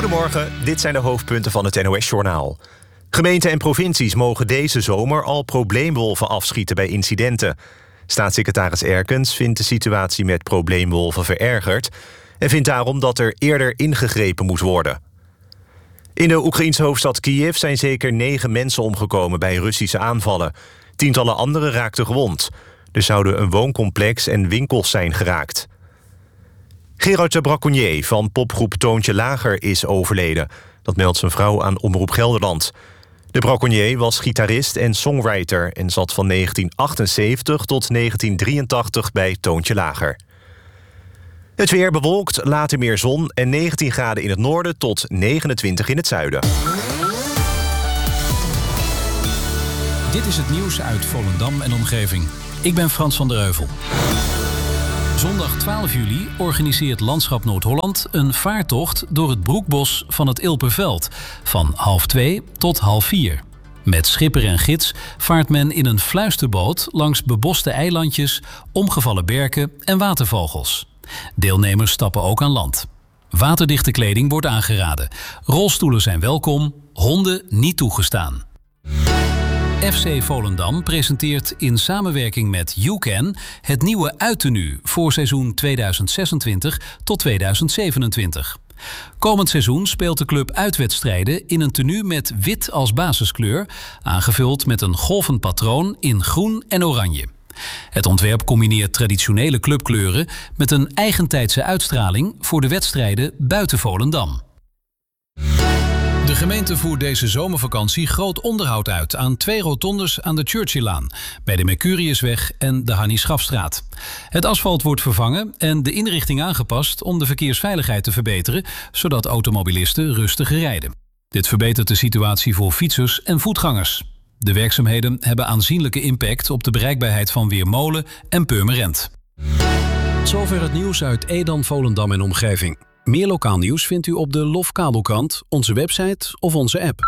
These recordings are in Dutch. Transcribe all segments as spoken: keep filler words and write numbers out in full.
Goedemorgen, dit zijn de hoofdpunten van het N O S-journaal. Gemeenten en provincies mogen deze zomer al probleemwolven afschieten bij incidenten. Staatssecretaris Erkens vindt de situatie met probleemwolven verergerd en vindt daarom dat er eerder ingegrepen moet worden. In de Oekraïense hoofdstad Kiev zijn zeker negen mensen omgekomen bij Russische aanvallen. Tientallen anderen raakten gewond. Er zouden een wooncomplex en winkels zijn geraakt. Gerard de Braconnier van popgroep Toontje Lager is overleden. Dat meldt zijn vrouw aan Omroep Gelderland. De Braconnier was gitarist en songwriter en zat van negentien achtenzeventig tot negentien drieëntachtig bij Toontje Lager. Het weer bewolkt, later meer zon en negentien graden in het noorden tot negenentwintig in het zuiden. Dit is het nieuws uit Volendam en omgeving. Ik ben Frans van der Heuvel. Zondag twaalf juli organiseert Landschap Noord-Holland een vaartocht door het broekbos van het Ilperveld van half twee tot half vier. Met schipper en gids vaart men in een fluisterboot langs beboste eilandjes, omgevallen berken en watervogels. Deelnemers stappen ook aan land. Waterdichte kleding wordt aangeraden. Rolstoelen zijn welkom, honden niet toegestaan. F C Volendam presenteert in samenwerking met YouCan het nieuwe uittenue voor seizoen tweeduizend zesentwintig tot tweeduizend zevenentwintig. Komend seizoen speelt de club uitwedstrijden in een tenue met wit als basiskleur, aangevuld met een golvend patroon in groen en oranje. Het ontwerp combineert traditionele clubkleuren met een eigentijdse uitstraling voor de wedstrijden buiten Volendam. De gemeente voert deze zomervakantie groot onderhoud uit aan twee rotondes aan de Churchillaan, bij de Mercuriusweg en de Hannie Schafstraat. Het asfalt wordt vervangen en de inrichting aangepast om de verkeersveiligheid te verbeteren, zodat automobilisten rustiger rijden. Dit verbetert de situatie voor fietsers en voetgangers. De werkzaamheden hebben aanzienlijke impact op de bereikbaarheid van Weermolen en Purmerend. Zover het nieuws uit Edam, Volendam en omgeving. Meer lokaal nieuws vindt u op de Lofkabelkrant, onze website of onze app.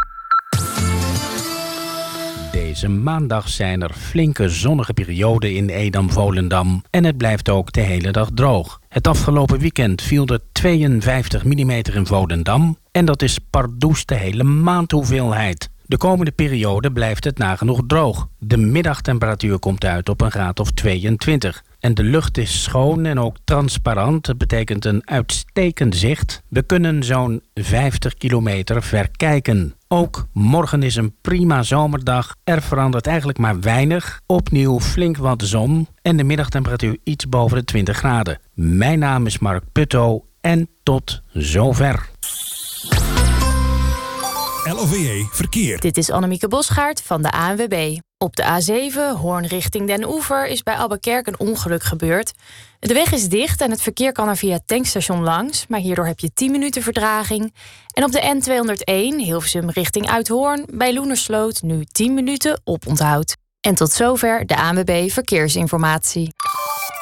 Deze maandag zijn er flinke zonnige perioden in Edam-Volendam en het blijft ook de hele dag droog. Het afgelopen weekend viel er tweeënvijftig millimeter in Volendam en dat is pardoes de hele maand hoeveelheid. De komende periode blijft het nagenoeg droog. De middagtemperatuur komt uit op een graad of tweeëntwintig. En de lucht is schoon en ook transparant. Dat betekent een uitstekend zicht. We kunnen zo'n vijftig kilometer verkijken. Ook morgen is een prima zomerdag. Er verandert eigenlijk maar weinig. Opnieuw flink wat zon en de middagtemperatuur iets boven de twintig graden. Mijn naam is Mark Putto en tot zover. L O V E Verkeer. Dit is Annemieke Bosgaard van de A N W B. Op de A zeven, Hoorn richting Den Oever, is bij Abbekerk een ongeluk gebeurd. De weg is dicht en het verkeer kan er via het tankstation langs, maar hierdoor heb je tien minuten vertraging. En op de N tweehonderdéén, Hilversum richting Uithoorn, bij Loenersloot nu tien minuten oponthoud. En tot zover de A N W B Verkeersinformatie.